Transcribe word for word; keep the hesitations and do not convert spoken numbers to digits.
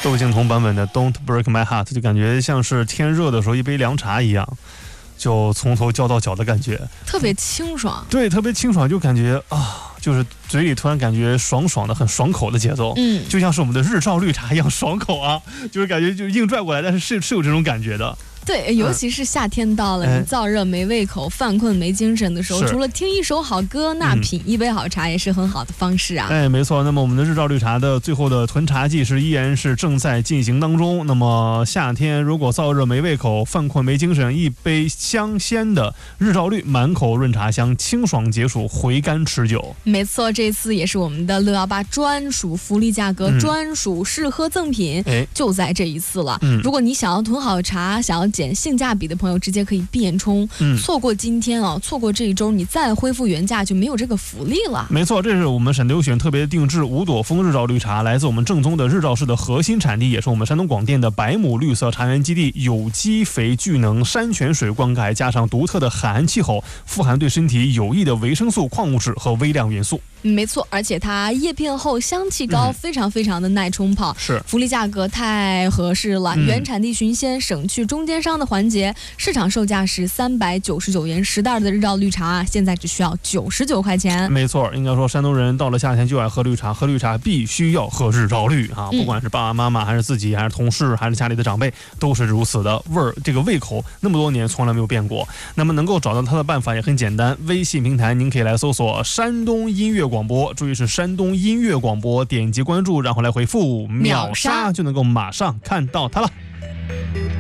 窦靖童版本的 Don't Break My Heart 就感觉像是天热的时候一杯凉茶一样，就从头浇到脚的感觉， 特别清爽。 对，特别清爽，就感觉啊，就是嘴里突然感觉爽爽的，很爽口的节奏。 嗯， 就像是我们的日照绿茶一样爽口啊，就是感觉就硬拽过来，但是是是有这种感觉的。 对，尤其是夏天到了，嗯、你燥热没胃口、犯困没精神的时候，除了听一首好歌，那品一杯好茶也是很好的方式啊。 哎，没错。那么我们的日照绿茶的最后的囤茶季是依然是正在进行当中。那么夏天如果燥热没胃口、犯困没精神，一杯香鲜的日照绿，满口润茶香，清爽解暑，回甘持久。 没错，这次也是我们的六一八专属福利价格、嗯、专属试喝赠品，哎，就在这一次了。嗯、如果你想要囤好茶，想要减性价比的朋友，直接可以变充。嗯，错过今天啊，错过这一周，你再恢复原价就没有这个福利了。 没错，这是我们沈流选特别定制五朵枫日照绿茶，来自我们正宗的日照市的核心产地，也是我们山东广电的百亩绿色茶园基地，有机肥聚能山泉水灌溉，加上独特的海岸气候，富含对身体有益的维生素、矿物质和微量元素。 没错，而且它叶片厚，香气高，嗯、非常非常的耐冲泡。 是， 福利价格太合适了，嗯、原产地寻鲜，省去中间商的环节。市场售价是三百九十九元十袋的日照绿茶，现在只需要九十九块钱。 没错，应该说山东人到了夏天就爱喝绿茶，喝绿茶必须要喝日照绿啊！不管是爸爸妈妈，还是自己，还是同事，还是家里的长辈，都是如此的味儿，这个胃口那么多年从来没有变过。那么能够找到它的办法也很简单，微信平台您可以来搜索山东音乐广播，注意是山东音乐广播，点击关注，然后来回复秒杀就能够马上看到它了。